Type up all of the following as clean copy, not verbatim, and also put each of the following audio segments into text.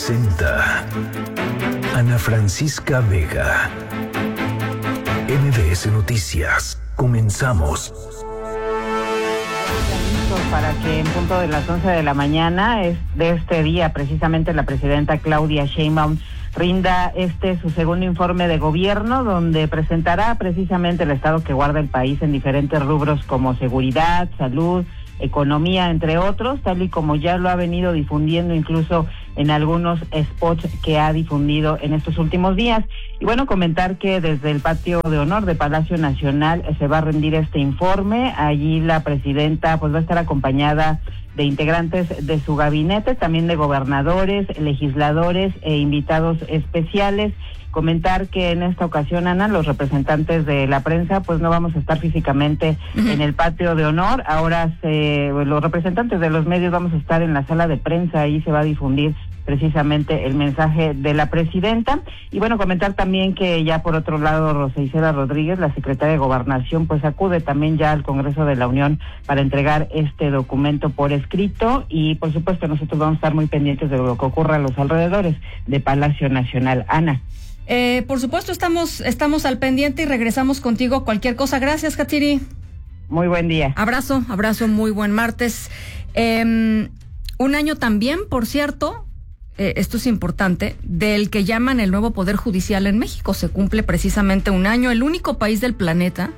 Presenta Ana Francisca Vega. MBS Noticias. Comenzamos. Para que en punto de las 11 de la mañana de este día, precisamente la presidenta Claudia Sheinbaum rinda su segundo informe de gobierno, donde presentará precisamente el estado que guarda el país en diferentes rubros como seguridad, salud, economía, entre otros, tal y como ya lo ha venido difundiendo incluso en algunos spots que ha difundido en estos últimos días. Y bueno, comentar que desde el patio de honor de Palacio Nacional se va a rendir este informe. Allí la presidenta pues va a estar acompañada de integrantes de su gabinete, también de gobernadores, legisladores e invitados especiales. Comentar que en esta ocasión, Ana, los representantes de la prensa pues no vamos a estar físicamente en el patio de honor. Ahora los representantes de los medios vamos a estar en la sala de prensa. Ahí se va a difundir precisamente el mensaje de la presidenta. Y bueno, comentar también que ya por otro lado Rosa Isela Rodríguez, la secretaria de Gobernación, pues acude también ya al Congreso de la Unión para entregar este documento por escrito. Y por supuesto nosotros vamos a estar muy pendientes de lo que ocurra a los alrededores de Palacio Nacional. Ana. Por supuesto, estamos al pendiente y regresamos contigo. Cualquier cosa. Gracias, Katiri. Muy buen día. Abrazo, muy buen martes. Un año también, por cierto, esto es importante, del que llaman el nuevo Poder Judicial en México. Se cumple precisamente un año. El único país del planeta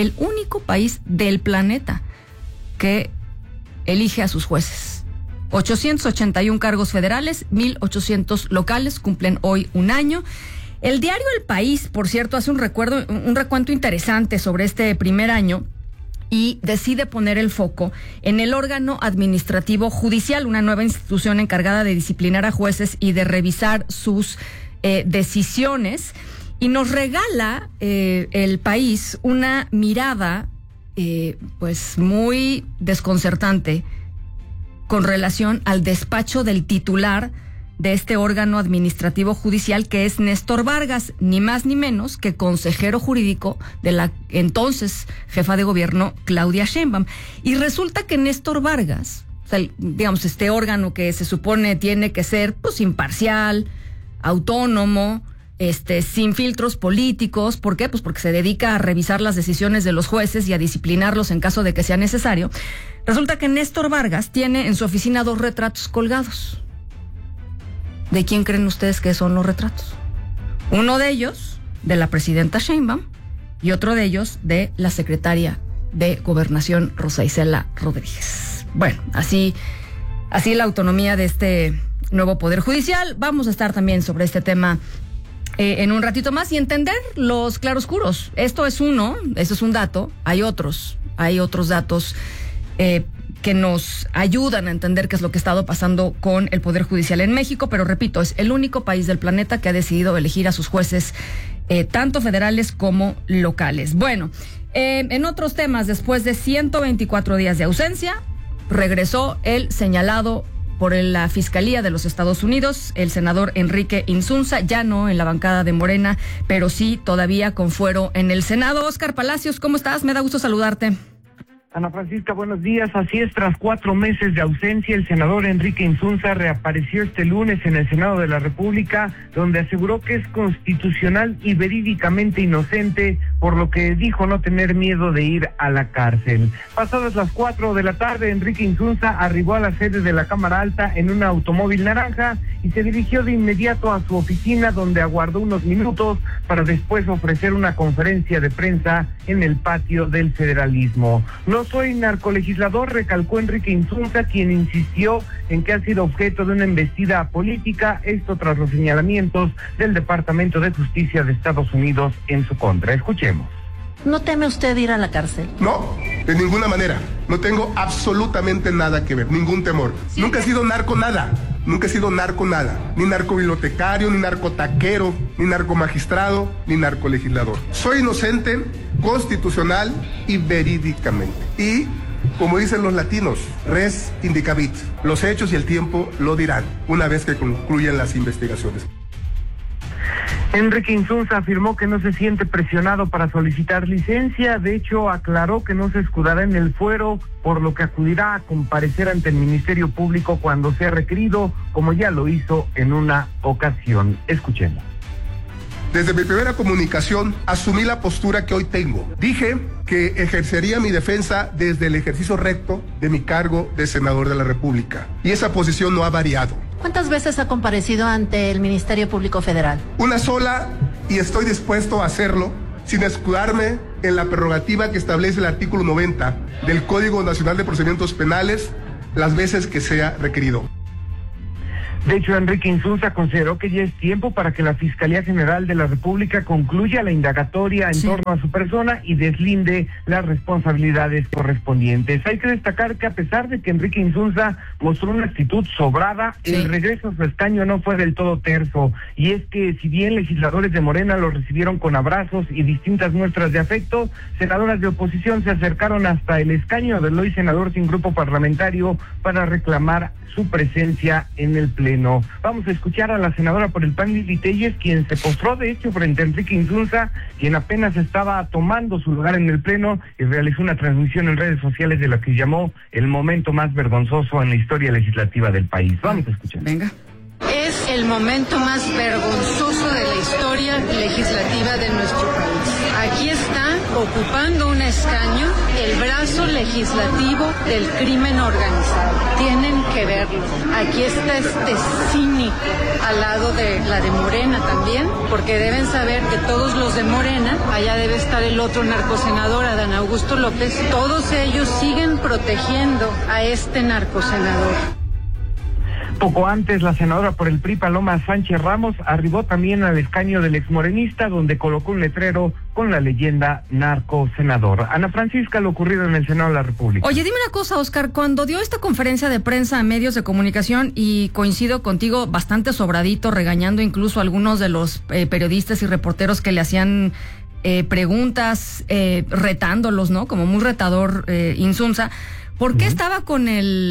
que elige a sus jueces. 881 cargos federales, 1,800 locales, cumplen hoy un año. El diario El País, por cierto, hace un recuento interesante sobre este primer año y decide poner el foco en el órgano administrativo judicial, una nueva institución encargada de disciplinar a jueces y de revisar sus decisiones. Y nos regala El País una mirada pues muy desconcertante con relación al despacho del titular de este órgano administrativo judicial, que es Néstor Vargas, ni más ni menos que consejero jurídico de la entonces jefa de gobierno Claudia Sheinbaum. Y resulta que Néstor Vargas, o sea, digamos, este órgano que se supone tiene que ser pues imparcial, autónomo, sin filtros políticos. ¿Por qué? Pues porque se dedica a revisar las decisiones de los jueces y a disciplinarlos en caso de que sea necesario. Resulta que Néstor Vargas tiene en su oficina 2 retratos colgados. ¿De quién creen ustedes que son los retratos? Uno de ellos de la presidenta Sheinbaum y otro de ellos de la secretaria de Gobernación, Rosa Isela Rodríguez. Bueno, así la autonomía de este nuevo Poder Judicial. Vamos a estar también sobre este tema en un ratito más y entender los claroscuros. Esto es un dato. Hay otros datos que nos ayudan a entender qué es lo que ha estado pasando con el Poder Judicial en México, pero repito, es el único país del planeta que ha decidido elegir a sus jueces tanto federales como locales. Bueno, en otros temas, después de 124 días de ausencia, regresó el señalado por la Fiscalía de los Estados Unidos, el senador Enrique Insunza, ya no en la bancada de Morena, pero sí todavía con fuero en el Senado. Óscar Palacios, ¿cómo estás? Me da gusto saludarte. Ana Francisca, buenos días. Así es, tras 4 meses de ausencia, el senador Enrique Insunza reapareció este lunes en el Senado de la República, donde aseguró que es constitucional y verídicamente inocente, por lo que dijo no tener miedo de ir a la cárcel. Pasadas las 4 de la tarde, Enrique Insunza arribó a la sede de la Cámara Alta en un automóvil naranja y se dirigió de inmediato a su oficina, donde aguardó unos minutos para después ofrecer una conferencia de prensa en el patio del Federalismo. No soy narcolegislador, recalcó Enrique Insunza, quien insistió en que ha sido objeto de una embestida política, esto tras los señalamientos del Departamento de Justicia de Estados Unidos en su contra. Escuchemos. ¿No teme usted ir a la cárcel? No, de ninguna manera. No tengo absolutamente nada que ver, ningún temor. Sí. Nunca he sido narco nada. Ni narcobibliotecario, ni narcotaquero, ni narcomagistrado, ni narcolegislador. Soy inocente, constitucional y verídicamente. Y, como dicen los latinos, res indicabit. Los hechos y el tiempo lo dirán, una vez que concluyan las investigaciones. Enrique Insunza afirmó que no se siente presionado para solicitar licencia. De hecho, aclaró que no se escudará en el fuero, por lo que acudirá a comparecer ante el Ministerio Público cuando sea requerido, como ya lo hizo en una ocasión. Escuchemos. Desde mi primera comunicación asumí la postura que hoy tengo. Dije que ejercería mi defensa desde el ejercicio recto de mi cargo de senador de la República. Y esa posición no ha variado. ¿Cuántas veces ha comparecido ante el Ministerio Público Federal? Una sola, y estoy dispuesto a hacerlo sin escudarme en la prerrogativa que establece el artículo 90 del Código Nacional de Procedimientos Penales las veces que sea requerido. De hecho, Enrique Insunza consideró que ya es tiempo para que la Fiscalía General de la República concluya la indagatoria en torno a su persona y deslinde las responsabilidades correspondientes. Hay que destacar que a pesar de que Enrique Insunza mostró una actitud sobrada, el regreso a su escaño no fue del todo terso. Y es que si bien legisladores de Morena lo recibieron con abrazos y distintas muestras de afecto, senadoras de oposición se acercaron hasta el escaño del hoy senador sin grupo parlamentario para reclamar su presencia en el Pleno. Vamos a escuchar a la senadora por el PAN, Lili Telles, quien se postró de hecho frente a Enrique Insunza, quien apenas estaba tomando su lugar en el Pleno y realizó una transmisión en redes sociales de lo que llamó el momento más vergonzoso en la historia legislativa del país. Vamos a escuchar. Venga. Es el momento más vergonzoso de la historia legislativa de nuestro país. Aquí está, ocupando un escaño, el brazo legislativo del crimen organizado. Tienen que verlo. Aquí está este cínico al lado de la de Morena también, porque deben saber que todos los de Morena, allá debe estar el otro narcosenador, Adán Augusto López, todos ellos siguen protegiendo a este narcosenador. Poco antes, la senadora por el PRI, Paloma Sánchez Ramos, arribó también al escaño del exmorenista, donde colocó un letrero con la leyenda narco senador. Ana Francisca, lo ocurrido en el Senado de la República. Oye, dime una cosa, Oscar, cuando dio esta conferencia de prensa a medios de comunicación, y coincido contigo, bastante sobradito, regañando incluso a algunos de los periodistas y reporteros que le hacían preguntas, retándolos, ¿no? Como muy retador Insunza. ¿Por qué estaba con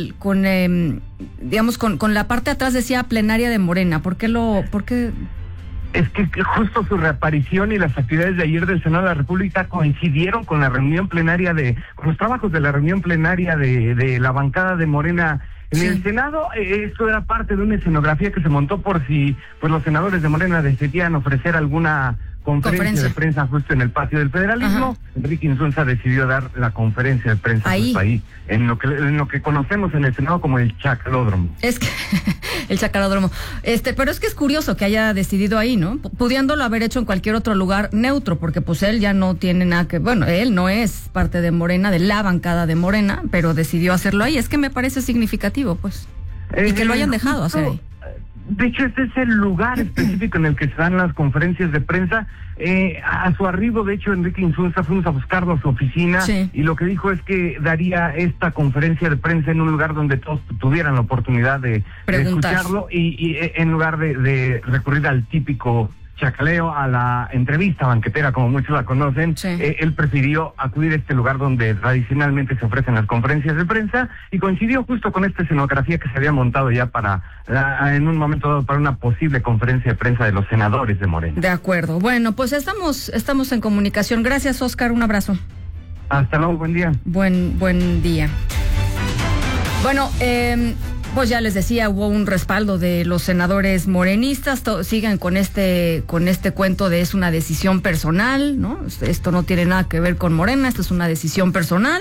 la parte de atrás decía plenaria de Morena? ¿Por qué? Es que justo su reaparición y las actividades de ayer del Senado de la República coincidieron con la reunión plenaria con los trabajos de la reunión plenaria de la bancada de Morena en el Senado. Esto era parte de una escenografía que se montó por si pues los senadores de Morena decidían ofrecer alguna conferencia de prensa justo en el patio del federalismo. Ajá. Enrique Insunza decidió dar la conferencia de prensa ahí, en lo que conocemos en el Senado como el Chacalódromo. Es que el Chacalódromo. Pero es que es curioso que haya decidido ahí, ¿no? Pudiéndolo haber hecho en cualquier otro lugar neutro, porque pues él ya no tiene nada que, bueno, él no es parte de Morena, de la bancada de Morena, pero decidió hacerlo ahí. Es que me parece significativo, pues. Y que lo hayan dejado hacer ahí. De hecho, este es el lugar específico en el que se dan las conferencias de prensa. A su arribo, de hecho, Enrique Insunza, fuimos a buscarlo a su oficina, y lo que dijo es que daría esta conferencia de prensa en un lugar donde todos tuvieran la oportunidad de escucharlo, y en lugar de recurrir al típico chacaleo, a la entrevista banquetera, como muchos la conocen. Él prefirió acudir a este lugar donde tradicionalmente se ofrecen las conferencias de prensa, y coincidió justo con esta escenografía que se había montado ya en un momento dado para una posible conferencia de prensa de los senadores de Morena. De acuerdo. Bueno, pues estamos en comunicación. Gracias, Oscar. Un abrazo. Hasta luego. Buen día. Buen día. Bueno, pues ya les decía, hubo un respaldo de los senadores morenistas. Sigan con este cuento de es una decisión personal, ¿no? Esto no tiene nada que ver con Morena, esto es una decisión personal.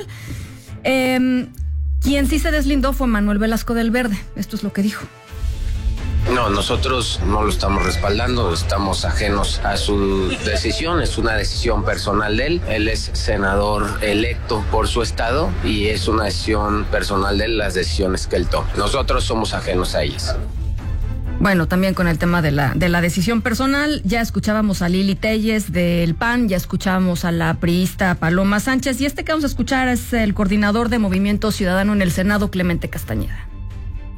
Quien sí se deslindó fue Manuel Velasco del Verde. Esto es lo que dijo. No, nosotros no lo estamos respaldando, estamos ajenos a su decisión, es una decisión personal de él. Él es senador electo por su estado y es una decisión personal de él, las decisiones que él toma. Nosotros somos ajenos a ellas. Bueno, también con el tema de la decisión personal, ya escuchábamos a Lili Telles del PAN, ya escuchábamos a la priista Paloma Sánchez, y que vamos a escuchar es el coordinador de Movimiento Ciudadano en el Senado, Clemente Castañeda.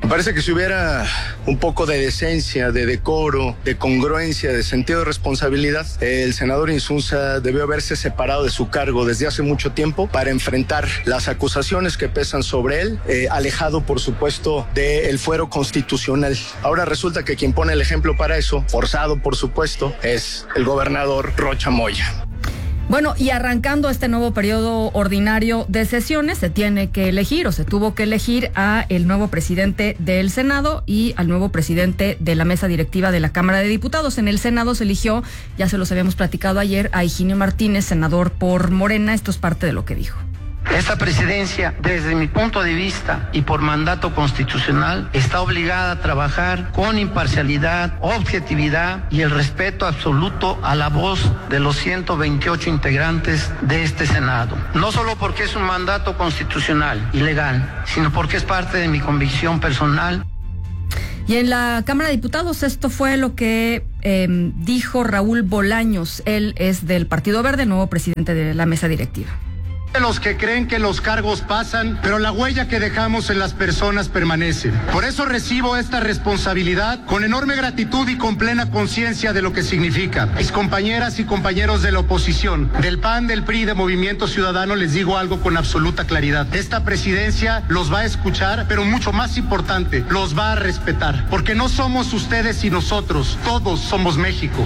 Me parece que si hubiera un poco de decencia, de decoro, de congruencia, de sentido de responsabilidad, el senador Insunza debió haberse separado de su cargo desde hace mucho tiempo para enfrentar las acusaciones que pesan sobre él, alejado, por supuesto, del fuero constitucional. Ahora resulta que quien pone el ejemplo para eso, forzado, por supuesto, es el gobernador Rocha Moya. Bueno, y arrancando este nuevo periodo ordinario de sesiones, se tiene que elegir o se tuvo que elegir a el nuevo presidente del Senado y al nuevo presidente de la mesa directiva de la Cámara de Diputados. En el Senado se eligió, ya se los habíamos platicado ayer, a Higinio Martínez, senador por Morena. Esto es parte de lo que dijo. Esta presidencia, desde mi punto de vista y por mandato constitucional, está obligada a trabajar con imparcialidad, objetividad y el respeto absoluto a la voz de los 128 integrantes de este Senado. No solo porque es un mandato constitucional y legal, sino porque es parte de mi convicción personal. Y en la Cámara de Diputados esto fue lo que dijo Raúl Bolaños. Él es del Partido Verde, nuevo presidente de la mesa directiva. Los que creen que los cargos pasan, pero la huella que dejamos en las personas permanece. Por eso recibo esta responsabilidad con enorme gratitud y con plena conciencia de lo que significa. Mis compañeras y compañeros de la oposición, del PAN, del PRI, de Movimiento Ciudadano, les digo algo con absoluta claridad. Esta presidencia los va a escuchar, pero mucho más importante, los va a respetar. Porque no somos ustedes y nosotros, todos somos México.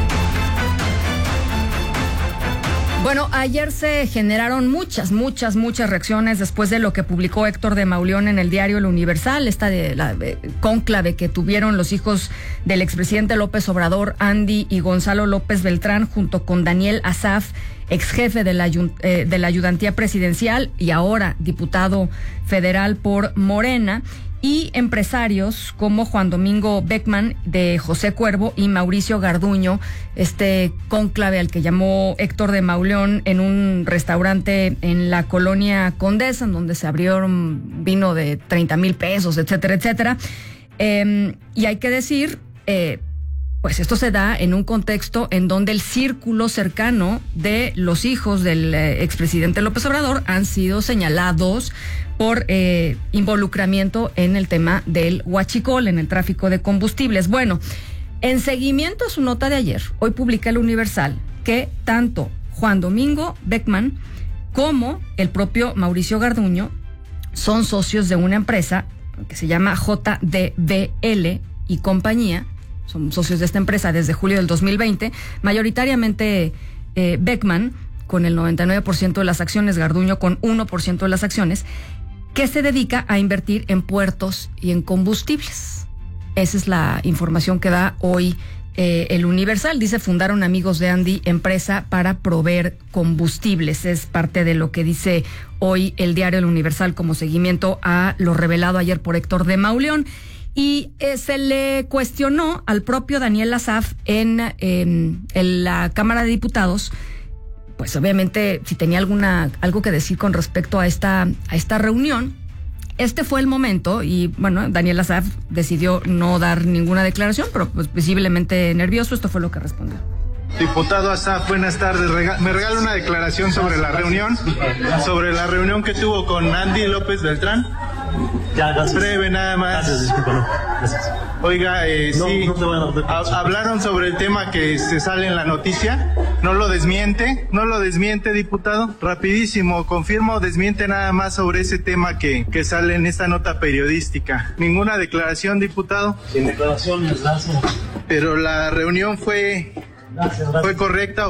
Bueno, ayer se generaron muchas reacciones después de lo que publicó Héctor de Mauleón en el diario El Universal, esta de la cónclave que tuvieron los hijos del expresidente López Obrador, Andy y Gonzalo López Beltrán, junto con Daniel Asaf, ex jefe de la ayudantía presidencial y ahora diputado federal por Morena, y empresarios como Juan Domingo Beckman de José Cuervo y Mauricio Garduño, este cónclave al que llamó Héctor de Mauleón en un restaurante en la colonia Condesa, en donde se abrieron vino de 30,000 pesos, etcétera, etcétera. Y hay que decir, pues esto se da en un contexto en donde el círculo cercano de los hijos del expresidente López Obrador han sido señalados por involucramiento en el tema del huachicol, en el tráfico de combustibles. Bueno, en seguimiento a su nota de ayer, hoy publica El Universal que tanto Juan Domingo Beckman como el propio Mauricio Garduño son socios de una empresa que se llama JDBL y compañía. Son socios de esta empresa desde julio del 2020, mayoritariamente Beckman con el 99% de las acciones, Garduño con 1% de las acciones, que se dedica a invertir en puertos y en combustibles. Esa es la información que da hoy El Universal. Dice, fundaron amigos de Andy empresa para proveer combustibles. Es parte de lo que dice hoy el diario El Universal como seguimiento a lo revelado ayer por Héctor de Mauleón. Y se le cuestionó al propio Daniel Asaf en la Cámara de Diputados, pues obviamente si tenía algo que decir con respecto a esta reunión. Este fue el momento y bueno, Daniel Asaf decidió no dar ninguna declaración, pero pues visiblemente nervioso. Esto fue lo que respondió. Diputado Asaf, buenas tardes. ¿Me regala una declaración sobre la reunión que tuvo con Andy López Beltrán? Ya, gracias. Breve nada más. Gracias, disculpa, no. Gracias. Oiga, sí, no te van a dar. Hablaron sobre el tema que se sale en la noticia. ¿No lo desmiente, diputado? Rapidísimo, confirmo, desmiente nada más sobre ese tema que sale en esta nota periodística. ¿Ninguna declaración, diputado? Sin declaraciones, gracias. Pero la reunión fue correcta.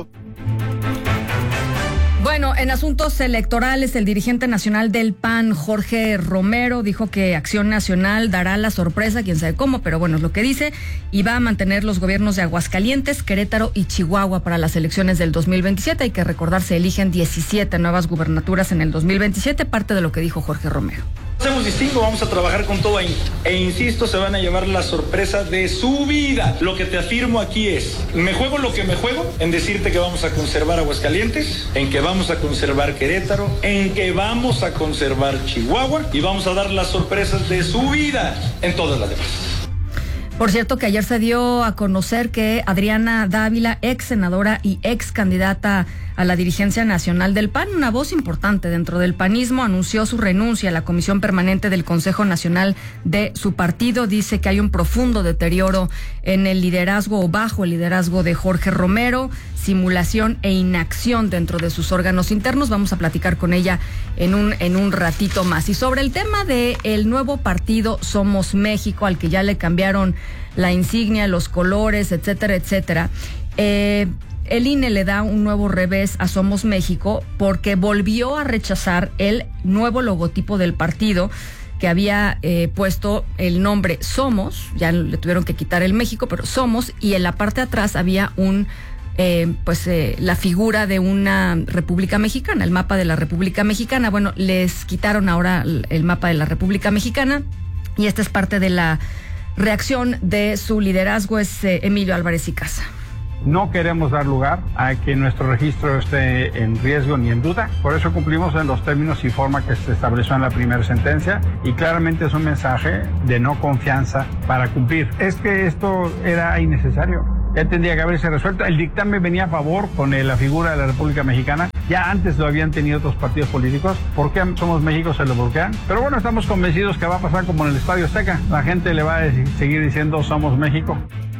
Bueno, en asuntos electorales, el dirigente nacional del PAN, Jorge Romero, dijo que Acción Nacional dará la sorpresa, quién sabe cómo, pero bueno, es lo que dice, y va a mantener los gobiernos de Aguascalientes, Querétaro y Chihuahua para las elecciones del 2027. Hay que recordar, se eligen 17 nuevas gubernaturas en el 2027, parte de lo que dijo Jorge Romero. Hacemos distinto, vamos a trabajar con todo ahí. E insisto, se van a llevar la sorpresa de su vida. Lo que te afirmo aquí es, me juego lo que me juego en decirte que vamos a conservar Aguascalientes, en que vamos a conservar Querétaro, en que vamos a conservar Chihuahua y vamos a dar las sorpresas de su vida en todas las demás. Por cierto, que ayer se dio a conocer que Adriana Dávila, ex senadora y ex candidata a la dirigencia nacional del PAN, una voz importante dentro del panismo, anunció su renuncia a la Comisión Permanente del Consejo Nacional de su partido. Dice que hay un profundo deterioro en el liderazgo o bajo el liderazgo de Jorge Romero, simulación e inacción dentro de sus órganos internos. Vamos a platicar con ella en un ratito más. Y sobre el tema del nuevo partido Somos México, al que ya le cambiaron la insignia, los colores, etcétera, etcétera. El INE le da un nuevo revés a Somos México porque volvió a rechazar el nuevo logotipo del partido, que había puesto el nombre Somos, ya le tuvieron que quitar el México, pero Somos, y en la parte de atrás había la figura de una República Mexicana, el mapa de la República Mexicana. Bueno, les quitaron ahora el mapa de la República Mexicana, y esta es parte de la reacción de su liderazgo. Es Emilio Álvarez y Casa. No queremos dar lugar a que nuestro registro esté en riesgo ni en duda. Por eso cumplimos en los términos y forma que se estableció en la primera sentencia, y claramente es un mensaje de no confianza para cumplir. Es que esto era innecesario. Ya tendría que haberse resuelto. El dictamen venía a favor con la figura de la República Mexicana. Ya antes lo habían tenido otros partidos políticos. ¿Por qué Somos México se lo bloquean? Pero bueno, estamos convencidos que va a pasar como en el Estadio Azteca. La gente le va a seguir diciendo Somos México.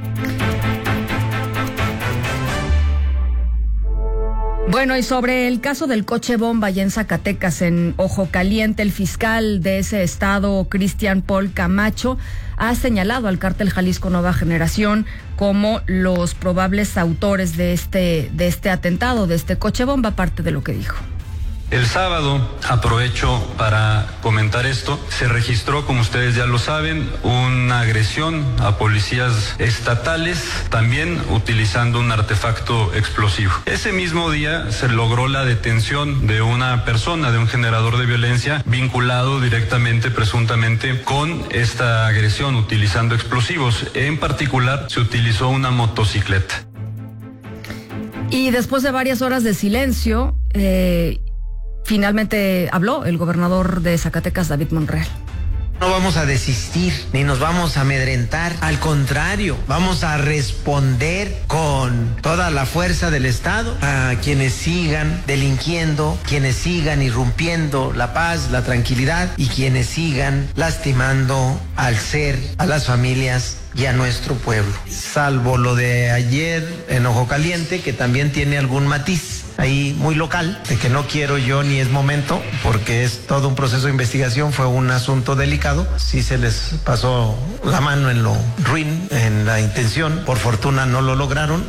Bueno, y sobre el caso del coche bomba allá en Zacatecas, en Ojo Caliente, el fiscal de ese estado, Cristian Paul Camacho, ha señalado al cártel Jalisco Nueva Generación como los probables autores de este atentado, de este coche bomba. Parte de lo que dijo. El sábado, aprovecho para comentar esto, se registró, como ustedes ya lo saben, una agresión a policías estatales, también utilizando un artefacto explosivo. Ese mismo día se logró la detención de una persona, de un generador de violencia, vinculado directamente, presuntamente, con esta agresión utilizando explosivos. En particular, se utilizó una motocicleta. Y después de varias horas de silencio, finalmente habló el gobernador de Zacatecas, David Monreal. No vamos a desistir, ni nos vamos a amedrentar. Al contrario, vamos a responder con toda la fuerza del Estado a quienes sigan delinquiendo, quienes sigan irrumpiendo la paz, la tranquilidad, y quienes sigan lastimando al ser, a las familias y a nuestro pueblo. Salvo lo de ayer en Ojo Caliente, que también tiene algún matiz ahí muy local, de que no quiero yo ni es momento, porque es todo un proceso de investigación, fue un asunto delicado. Sí se les pasó la mano en lo ruin, en la intención, por fortuna no lo lograron.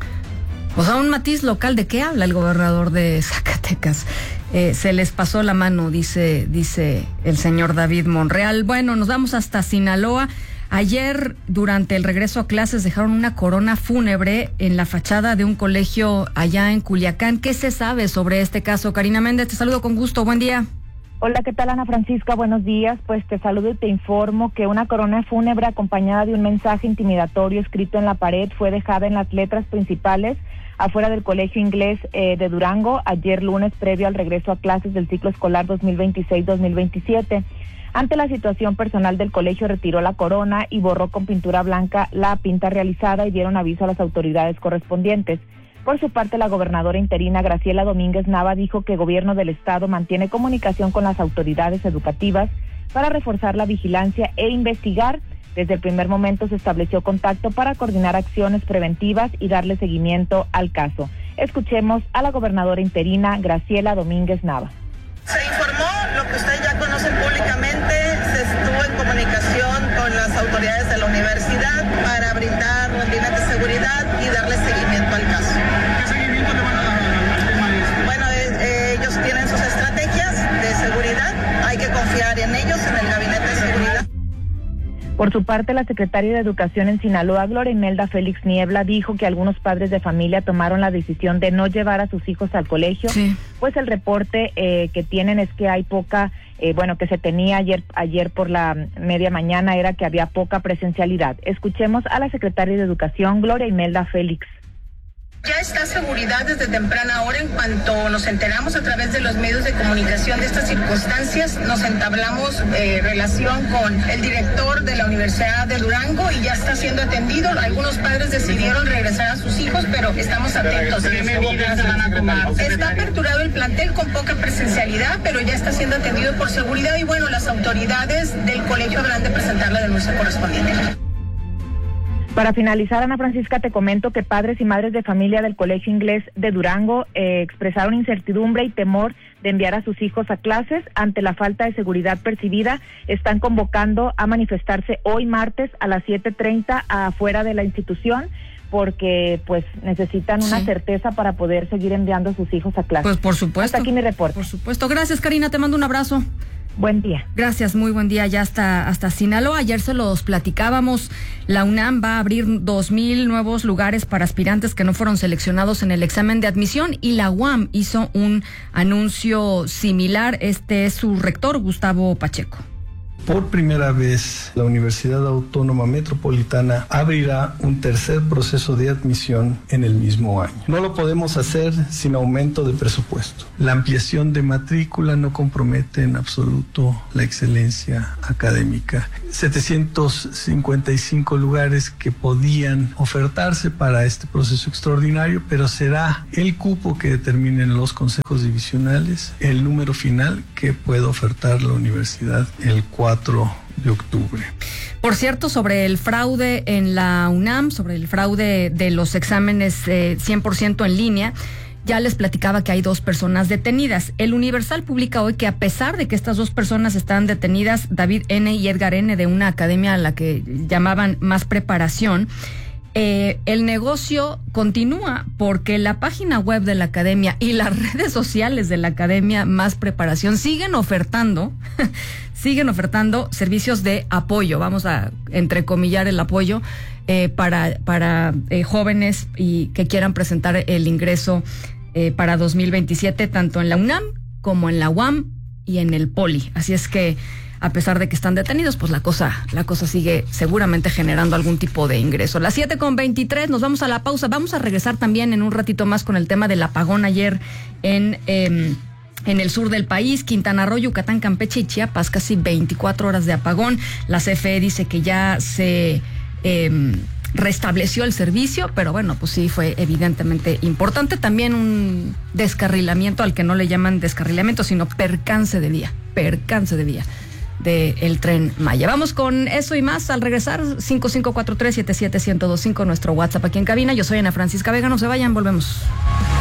O sea, un matiz local. ¿De qué habla el gobernador de Zacatecas? Se les pasó la mano, dice el señor David Monreal. Bueno, nos vamos hasta Sinaloa. Ayer, durante el regreso a clases, dejaron una corona fúnebre en la fachada de un colegio allá en Culiacán. ¿Qué se sabe sobre este caso? Karina Méndez, te saludo con gusto. Buen día. Hola, ¿qué tal, Ana Francisca? Buenos días. Pues te saludo y te informo que una corona fúnebre acompañada de un mensaje intimidatorio escrito en la pared fue dejada en las letras principales afuera del Colegio Inglés de Durango ayer lunes, previo al regreso a clases del ciclo escolar 2026-2027. Ante la situación personal del colegio, retiró la corona y borró con pintura blanca la pinta realizada, y dieron aviso a las autoridades correspondientes. Por su parte, la gobernadora interina Graciela Domínguez Nava dijo que el gobierno del estado mantiene comunicación con las autoridades educativas para reforzar la vigilancia e investigar. Desde el primer momento se estableció contacto para coordinar acciones preventivas y darle seguimiento al caso. Escuchemos a la gobernadora interina Graciela Domínguez Nava. Se informó lo que ustedes ya conocen públicamente, se estuvo en comunicación con las autoridades de la universidad para brindar rondines de seguridad y darle seguimiento al caso. ¿Qué seguimiento le van a dar al tema de esto? Bueno, ellos tienen sus estrategias de seguridad, hay que confiar en ellos, en el gabinete de seguridad. Por su parte, la secretaria de Educación en Sinaloa, Gloria Imelda Félix Niebla, dijo que algunos padres de familia tomaron la decisión de no llevar a sus hijos al colegio, pues el reporte que tienen es que hay poca, que se tenía ayer por la media mañana, era que había poca presencialidad. Escuchemos a la secretaria de Educación, Gloria Imelda Félix. Ya está seguridad desde temprana hora. En cuanto nos enteramos a través de los medios de comunicación de estas circunstancias, nos entablamos relación con el director de la Universidad de Durango y ya está siendo atendido. Algunos padres decidieron regresar a sus hijos, pero estamos atentos. Está aperturado el plantel con poca presencialidad, pero ya está siendo atendido por seguridad y bueno, las autoridades del colegio habrán de presentar la denuncia correspondiente. Para finalizar, Ana Francisca, te comento que padres y madres de familia del Colegio Inglés de Durango expresaron incertidumbre y temor de enviar a sus hijos a clases ante la falta de seguridad percibida. Están convocando a manifestarse hoy martes a las 7:30 afuera de la institución porque pues necesitan una certeza para poder seguir enviando a sus hijos a clases. Pues por supuesto. Hasta aquí mi reporte. Por supuesto. Gracias, Karina, te mando un abrazo. Buen día. Gracias, muy buen día. Ya hasta Sinaloa. Ayer se los platicábamos. La UNAM va a abrir 2,000 nuevos lugares para aspirantes que no fueron seleccionados en el examen de admisión y la UAM hizo un anuncio similar. Este es su rector, Gustavo Pacheco. Por primera vez, la Universidad Autónoma Metropolitana abrirá un tercer proceso de admisión en el mismo año. No lo podemos hacer sin aumento de presupuesto. La ampliación de matrícula no compromete en absoluto la excelencia académica. 755 lugares que podían ofertarse para este proceso extraordinario, pero será el cupo que determinen los consejos divisionales el número final que pueda ofertar la universidad el 4 de octubre. Por cierto, sobre el fraude en la UNAM, sobre el fraude de los exámenes 100% en línea, ya les platicaba que hay 2 personas detenidas. El Universal publica hoy que a pesar de que estas 2 personas están detenidas, David N. y Edgar N. de una academia a la que llamaban Más Preparación, el negocio continúa porque la página web de la academia y las redes sociales de la academia Más Preparación siguen ofertando servicios de apoyo, vamos a entrecomillar el apoyo para jóvenes y que quieran presentar el ingreso para 2027 tanto en la UNAM como en la UAM y en el Poli. Así es que a pesar de que están detenidos, pues la cosa sigue seguramente generando algún tipo de ingreso. Las 7:23, nos vamos a la pausa. Vamos a regresar también en un ratito más con el tema del apagón ayer en el sur del país, Quintana Roo, Yucatán, Campeche y Chiapas, casi 24 horas de apagón. La CFE dice que ya se restableció el servicio, pero bueno, pues sí fue evidentemente importante. También un descarrilamiento, al que no le llaman descarrilamiento, sino percance de vía del Tren Maya. Vamos con eso y más al regresar. 5543-77125, nuestro WhatsApp aquí en cabina. Yo soy Ana Francisca Vega, no se vayan, volvemos.